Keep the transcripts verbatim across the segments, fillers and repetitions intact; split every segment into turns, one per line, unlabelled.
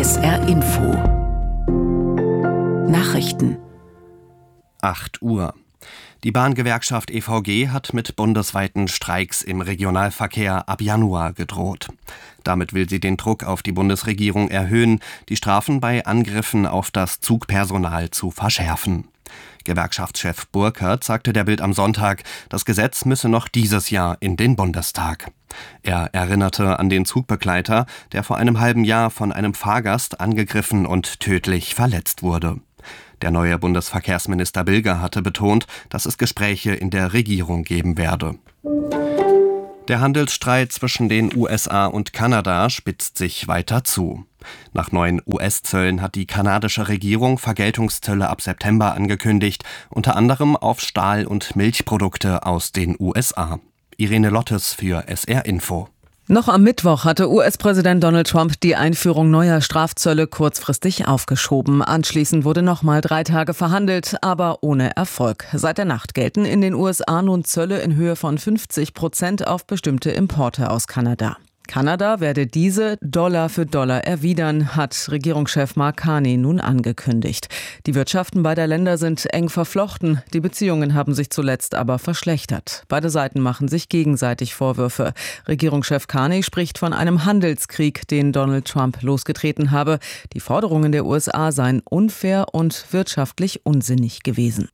S R Info Nachrichten.
acht Uhr. Die Bahngewerkschaft E V G hat mit bundesweiten Streiks im Regionalverkehr ab Januar gedroht. Damit will sie den Druck auf die Bundesregierung erhöhen, die Strafen bei Angriffen auf das Zugpersonal zu verschärfen. Gewerkschaftschef Burkhardt sagte der Bild am Sonntag, das Gesetz müsse noch dieses Jahr in den Bundestag. Er erinnerte an den Zugbegleiter, der vor einem halben Jahr von einem Fahrgast angegriffen und tödlich verletzt wurde. Der neue Bundesverkehrsminister Bilger hatte betont, dass es Gespräche in der Regierung geben werde. Der Handelsstreit zwischen den U S A und Kanada spitzt sich weiter zu. Nach neuen U S-Zöllen hat die kanadische Regierung Vergeltungszölle ab September angekündigt, unter anderem auf Stahl- und Milchprodukte aus den U S A. Irene Lottes für S R Info.
Noch am Mittwoch hatte U S-Präsident Donald Trump die Einführung neuer Strafzölle kurzfristig aufgeschoben. Anschließend wurde nochmal drei Tage verhandelt, aber ohne Erfolg. Seit der Nacht gelten in den U S A nun Zölle in Höhe von fünfzig Prozent auf bestimmte Importe aus Kanada. Kanada werde diese Dollar für Dollar erwidern, hat Regierungschef Mark Carney nun angekündigt. Die Wirtschaften beider Länder sind eng verflochten. Die Beziehungen haben sich zuletzt aber verschlechtert. Beide Seiten machen sich gegenseitig Vorwürfe. Regierungschef Carney spricht von einem Handelskrieg, den Donald Trump losgetreten habe. Die Forderungen der U S A seien unfair und wirtschaftlich unsinnig gewesen.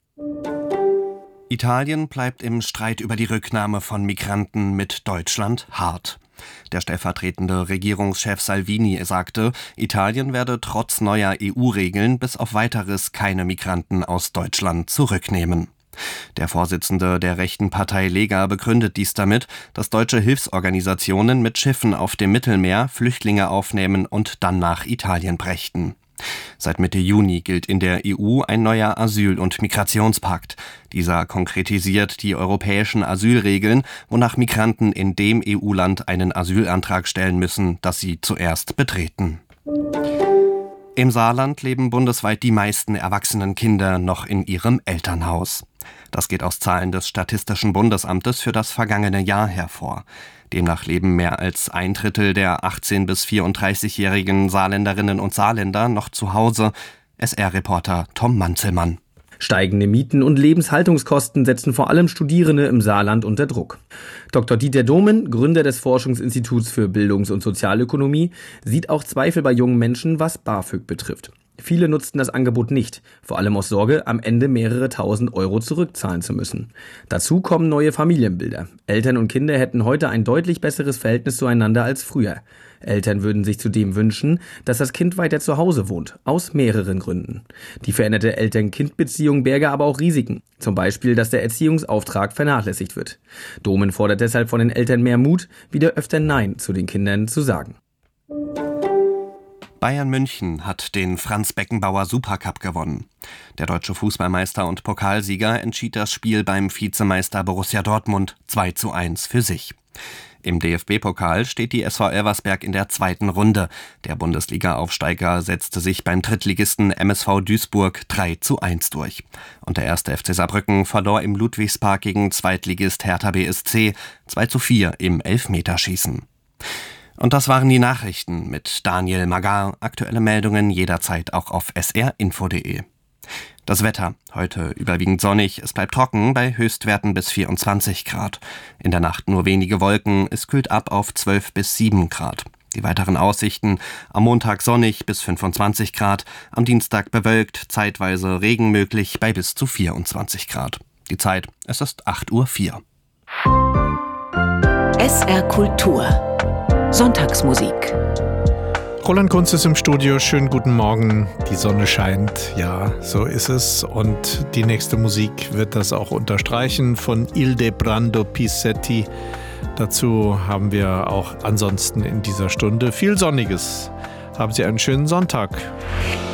Italien bleibt im Streit über die Rücknahme von Migranten mit Deutschland hart. Der stellvertretende Regierungschef Salvini sagte, Italien werde trotz neuer E U-Regeln bis auf Weiteres keine Migranten aus Deutschland zurücknehmen. Der Vorsitzende der rechten Partei Lega begründet dies damit, dass deutsche Hilfsorganisationen mit Schiffen auf dem Mittelmeer Flüchtlinge aufnehmen und dann nach Italien brächten. Seit Mitte Juni gilt in der E U ein neuer Asyl- und Migrationspakt. Dieser konkretisiert die europäischen Asylregeln, wonach Migranten in dem E U-Land einen Asylantrag stellen müssen, das sie zuerst betreten. Im Saarland leben bundesweit die meisten erwachsenen Kinder noch in ihrem Elternhaus. Das geht aus Zahlen des Statistischen Bundesamtes für das vergangene Jahr hervor. Demnach leben mehr als ein Drittel der achtzehn- bis vierunddreißigjährigen Saarländerinnen und Saarländer noch zu Hause. S R-Reporter Tom Manzelmann.
Steigende Mieten und Lebenshaltungskosten setzen vor allem Studierende im Saarland unter Druck. Doktor Dieter Domen, Gründer des Forschungsinstituts für Bildungs- und Sozialökonomie, sieht auch Zweifel bei jungen Menschen, was BAföG betrifft. Viele nutzten das Angebot nicht, vor allem aus Sorge, am Ende mehrere tausend Euro zurückzahlen zu müssen. Dazu kommen neue Familienbilder. Eltern und Kinder hätten heute ein deutlich besseres Verhältnis zueinander als früher. Eltern würden sich zudem wünschen, dass das Kind weiter zu Hause wohnt, aus mehreren Gründen. Die veränderte Eltern-Kind-Beziehung berge aber auch Risiken, zum Beispiel, dass der Erziehungsauftrag vernachlässigt wird. Domen fordert deshalb von den Eltern mehr Mut, wieder öfter Nein zu den Kindern zu sagen.
Bayern München hat den Franz Beckenbauer Supercup gewonnen. Der deutsche Fußballmeister und Pokalsieger entschied das Spiel beim Vizemeister Borussia Dortmund zwei zu eins für sich. Im D F B-Pokal steht die S V Elversberg in der zweiten Runde. Der Bundesliga-Aufsteiger setzte sich beim Drittligisten M S V Duisburg drei zu eins durch. Und der erste F C Saarbrücken verlor im Ludwigspark gegen Zweitligist Hertha B S C zwei zu vier im Elfmeterschießen. Und das waren die Nachrichten mit Daniel Magar. Aktuelle Meldungen jederzeit auch auf s r info punkt d e. Das Wetter. Heute überwiegend sonnig. Es bleibt trocken bei Höchstwerten bis vierundzwanzig Grad. In der Nacht nur wenige Wolken. Es kühlt ab auf zwölf bis sieben Grad. Die weiteren Aussichten: am Montag sonnig bis fünfundzwanzig Grad. Am Dienstag bewölkt, zeitweise Regen möglich bei bis zu vierundzwanzig Grad. Die Zeit, es ist acht Uhr vier.
S R Kultur Sonntagsmusik.
Roland Kunz ist im Studio. Schönen guten Morgen. Die Sonne scheint. Ja, so ist es. Und die nächste Musik wird das auch unterstreichen von Ildebrando Pizzetti. Dazu haben wir auch ansonsten in dieser Stunde viel Sonniges. Haben Sie einen schönen Sonntag.